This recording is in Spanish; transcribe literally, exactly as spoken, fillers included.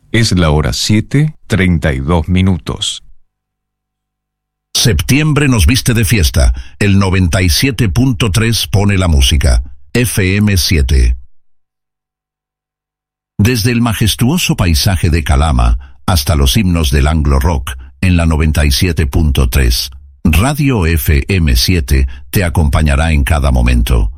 Es la hora siete, treinta y dos minutos. Septiembre nos viste de fiesta. El noventa y siete punto tres pone la música. F M siete. Desde el majestuoso paisaje de Calama hasta los himnos del Anglo Rock en la noventa y siete punto tres. Radio F M siete te acompañará en cada momento.